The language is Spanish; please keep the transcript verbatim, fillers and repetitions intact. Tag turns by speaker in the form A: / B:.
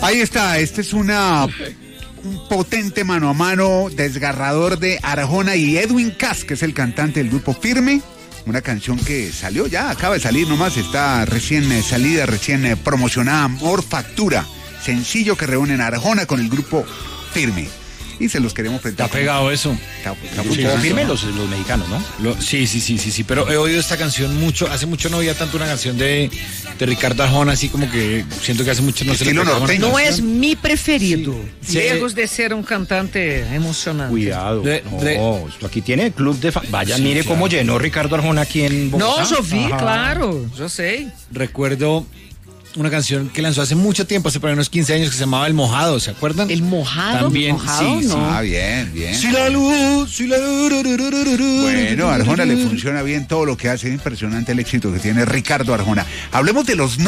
A: Ahí está, este es una un potente mano a mano, desgarrador de Arjona y Edwin Cass, que es el cantante del grupo Firme. Una canción que salió ya, acaba de salir nomás, está recién eh, salida, recién eh, promocionada, Amor Factura, sencillo que reúnen a Arjona con el grupo Firme. Y se los queremos presentar.
B: Está pegado eso.
A: Está, está
B: Sí,
A: funcionando.
B: Firme los, los mexicanos, ¿no? Lo, sí, sí, sí, sí, sí, pero he oído esta canción mucho, hace mucho no oía tanto una canción de, de Ricardo Arjona, así como que siento que hace mucho no se le
A: Estilo
B: pegaba una
A: norteño.
C: No
B: canción.
C: es mi preferido.
B: Sí.
C: Lejos de ser un cantante emocionante.
D: Cuidado.
B: Re-
D: no,
B: re-
D: esto aquí tiene club de fan. Vaya,
B: Sí,
D: mire
B: claro.
D: cómo llenó Ricardo Arjona aquí en Bogotá.
C: No, yo vi,
D: Ajá.
C: claro, yo sé.
B: Recuerdo una canción que lanzó hace mucho tiempo, hace por ahí unos quince años, que se llamaba El Mojado, ¿se acuerdan?
C: El mojado,
B: También,
C: mojado,
B: sí,
C: no.
A: Ah, bien, bien.
B: Si la luz, si la
A: Bueno, a Arjona le funciona bien todo lo que hace, es impresionante el éxito que tiene Ricardo Arjona. Hablemos de los